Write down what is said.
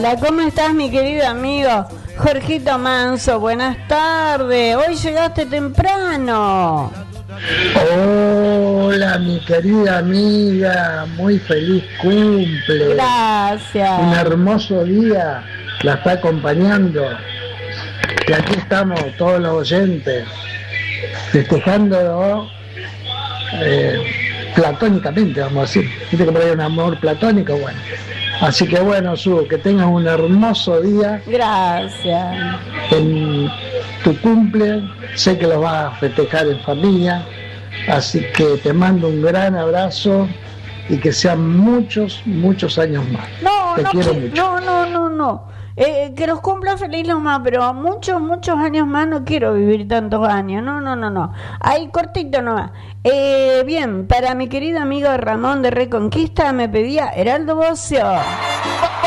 Hola, ¿cómo estás, mi querido amigo Jorgito Manso? Buenas tardes. Hoy llegaste temprano. Hola, mi querida amiga, muy feliz cumple. Gracias. Un hermoso día la está acompañando. Y aquí estamos todos los oyentes festejando platónicamente, vamos a decir. Viste que por ahí hay un amor platónico, bueno. Así que bueno, Su, que tengas un hermoso día. Gracias. En tu cumple, sé que lo vas a festejar en familia, así que te mando un gran abrazo y que sean muchos, muchos años más. Te quiero mucho. No. Que los cumpla feliz nomás, pero muchos años más no quiero vivir tantos años. No. Ahí cortito nomás. Bien, para mi querido amigo Ramón de Reconquista me pedía Heraldo Bocio.